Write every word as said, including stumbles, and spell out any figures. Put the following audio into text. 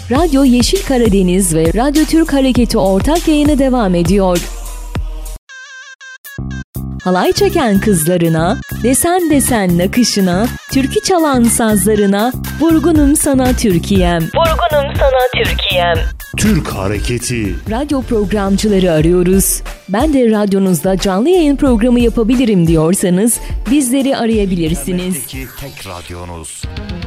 Radyo Yeşil Karadeniz ve Radyo Türk Hareketi ortak yayını devam ediyor. Halay çeken kızlarına, desen desen nakışına, türkü çalan sazlarına, vurgunum sana Türkiye'm. Vurgunum sana Türkiye'm. Türk Hareketi. Radyo programcıları arıyoruz. Ben de radyonuzda canlı yayın programı yapabilirim diyorsanız bizleri arayabilirsiniz. Tek radyonuz.